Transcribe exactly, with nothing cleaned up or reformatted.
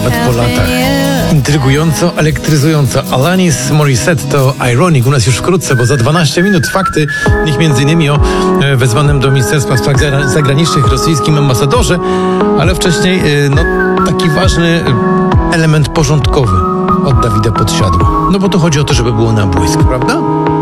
Po latach. Intrygująco, elektryzująco. Alanis Morissette to Ironic u nas już wkrótce, bo za dwanaście minut fakty, w nich między innymi o e, wezwanym do Ministerstwa Spraw Zagranicznych rosyjskim ambasadorze, ale wcześniej e, no, taki ważny element porządkowy od Dawida Podsiadło. No bo tu chodzi o to, żeby było na błysk, prawda?